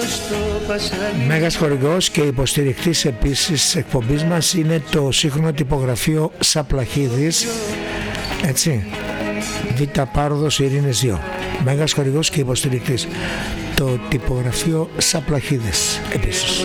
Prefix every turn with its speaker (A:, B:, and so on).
A: Μέγας χορηγός και υποστηρικτής επίσης της εκπομπής μας είναι το σύγχρονο τυπογραφείο Σαπλαχίδης, έτσι, Β' Πάροδος Ειρήνης 2. Μέγας χορηγός και υποστηρικτής το τυπογραφείο Σαπλαχίδης επίσης.